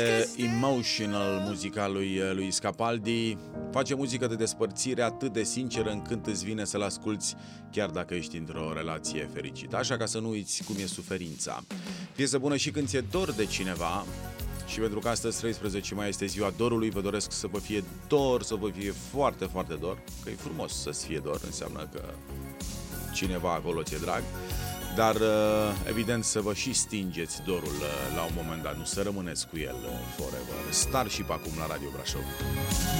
Emotional, muzica lui Scapaldi. Face muzică de despărțire atât de sinceră încât îți vine să-l asculți chiar dacă ești într-o relație fericită. Așa, ca să nu uiți cum e suferința. Piesă bună și când ți-e dor de cineva. Și pentru că astăzi 13 mai este ziua dorului, vă doresc să vă fie dor, să vă fie foarte, foarte dor. Că e frumos să-ți fie dor, înseamnă că cineva acolo ți-e drag. Dar, evident, să vă și stingeți dorul la un moment dat, nu să rămâneți cu el forever. Starship acum la Radio Brașov.